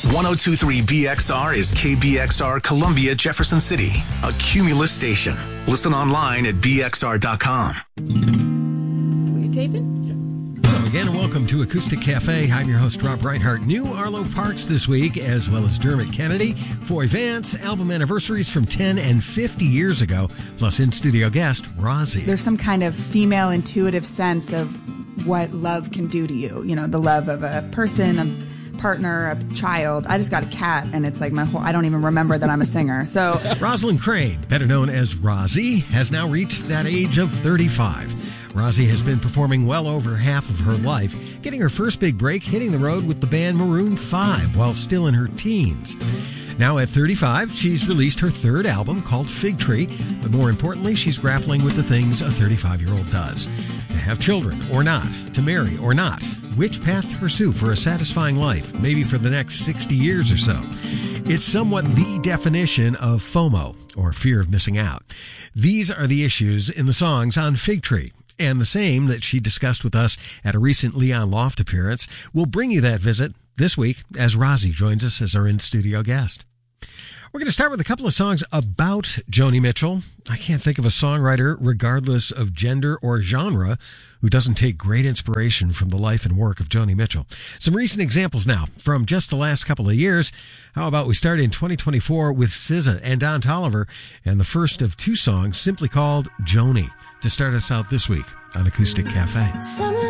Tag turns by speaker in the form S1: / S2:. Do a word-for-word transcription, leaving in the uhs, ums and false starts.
S1: one oh two point three B X R is K B X R Columbia, Jefferson City, a Cumulus station. Listen online at b x r dot com.
S2: Were you taping?
S3: Hello again, and welcome to Acoustic Cafe. I'm your host, Rob Reinhardt. New Arlo Parks this week, as well as Dermot Kennedy. Foy Vance, album anniversaries from ten and fifty years ago, plus in-studio guest, Rozzy.
S4: There's some kind of female intuitive sense of what love can do to you. You know, the love of a person, a partner, a child. I just got a cat, and it's like my whole, I don't even remember that I'm a singer. So
S3: Rosalind Crane, better known as Rozzy, has now reached that age of thirty-five. Rozzy has been performing well over half of her life, getting her first big break hitting the road with the band Maroon five while still in her teens. Now at thirty-five, she's released her third album called Fig Tree, but more importantly, she's grappling with the things a thirty-five-year-old does. To have children or not, to marry or not, which path to pursue for a satisfying life, maybe for the next sixty years or so. It's somewhat the definition of FOMO, or fear of missing out. These are the issues in the songs on Fig Tree. And the same that she discussed with us at a recent Leon Loft appearance. We'll bring you that visit this week as Rozzy joins us as our in-studio guest. We're going to start with a couple of songs about Joni Mitchell. I can't think of a songwriter, regardless of gender or genre, who doesn't take great inspiration from the life and work of Joni Mitchell. Some recent examples now from just the last couple of years. How about we start in twenty twenty-four with S Z A and Don Toliver, and the first of two songs simply called Joni, to start us out this week on Acoustic Cafe.
S5: Summer